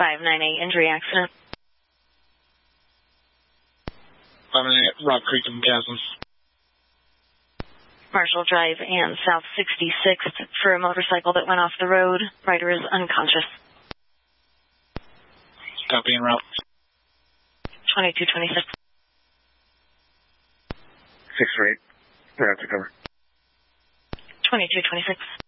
598 injury accident. 598 Rock Creek and Chasm. Marshall Drive and South 66th for a motorcycle that went off the road. Rider is unconscious. Copy en route. 2226. 648. We're out to cover. 2226.